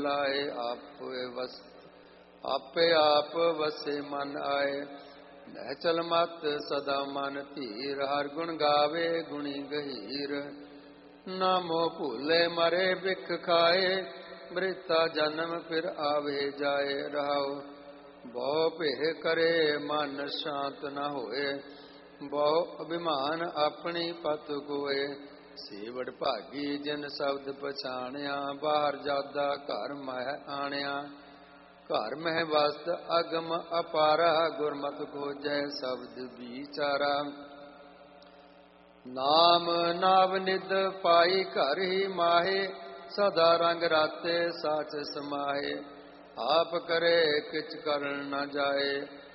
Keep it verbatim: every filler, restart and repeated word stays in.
ਲਾਏ, ਆਪੇ ਵਸ ਆਪੇ ਆਪ ਵਸੇ ਮਨ ਆਏ। ਨਹਿ ਚਲ ਮਤ ਸਦਾ ਮਨ ਧੀਰ, ਹਰ ਗੁਣ ਗਾਵੇ ਗੁਣੀ ਗਹੀਰ। ਨਾ ਮੋਹ ਭੂਲੇ ਮਰੇ ਬਿਖ ਖਾਏ, ਮ੍ਰਿਤਾ ਜਨਮ ਫਿਰ ਆਵੇ ਜਾਏ। ਰਹਾਉ ਬਹੁ ਭੇਹ ਕਰੇ ਮਨ ਸ਼ਾਂਤ ਨ ਹੋਏ, ਬਹੁ ਅਭਿਮਾਨ ਆਪਣੀ ਪਤ ਕੋਏ। ਸੇਵੜ ਭਾਗੀ ਜਿਨ ਸ਼ਬਦ ਪਛਾਣਿਆ, ਬਾਹਰ ਜਾਦਾ ਘਰ ਮਹਿ ਆਣਿਆ। ਘਰ ਮਹਿ ਵਸਤ ਅਗਮ ਅਪਾਰਾ, ਗੁਰਮਤਿ ਖੋਜੈ ਸ਼ਬਦ ਵਿਚਾਰਾ। ਨਾਮ ਨਾਵ ਨਿਧ ਪਾਈ ਘਰ ਹੀ ਮਾਹੇ, ਸਦਾ ਰੰਗ ਰਾਤੇ ਸਾਚ ਸਮਾਹੇ। ਆਪ ਕਰੇ ਕਿਛ ਕਰਨ ਨ ਜਾਏ,